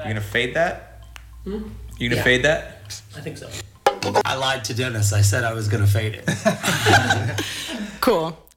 You gonna fade that? You gonna Yeah. fade that? I think so. I lied to Dennis. I said I was going to fade it. Cool.